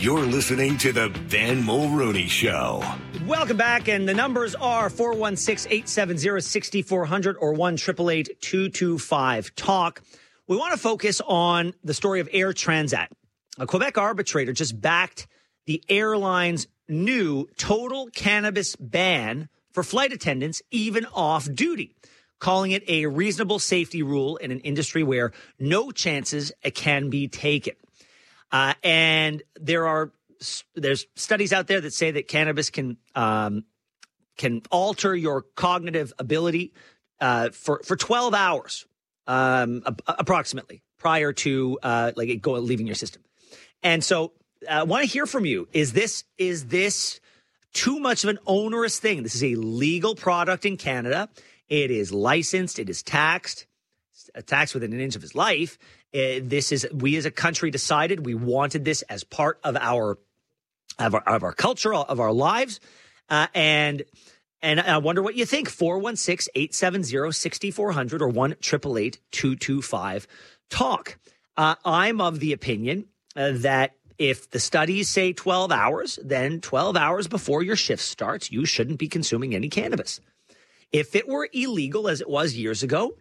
You're listening to the Ben Mulrooney Show. Welcome back, and the numbers are 416-870-6400 or 1-888-225-TALK. We want to focus on the story of Air Transat. A Quebec arbitrator just backed the airline's new total cannabis ban for flight attendants, even off duty, calling it a reasonable safety rule in an industry where no chances can be taken. And there's studies out there that say that cannabis can alter your cognitive ability for 12 hours approximately prior to leaving your system. And so I want to hear from you. Is this too much of an onerous thing? This is a legal product in Canada. It is licensed. It is taxed within an inch of his life. We as a country decided we wanted this as part of our culture, of our lives. And I wonder what you think. 416-870-6400 or 1-888-225-TALK. I'm of the opinion that if the studies say 12 hours, then 12 hours before your shift starts, you shouldn't be consuming any cannabis. If it were illegal, as it was years ago,